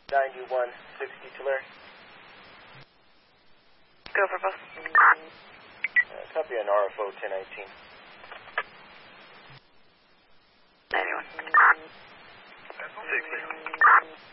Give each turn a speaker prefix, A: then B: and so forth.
A: 9160 Tulare.
B: Go for both.
A: Copy on RFO 1019.
B: 91.
C: 60.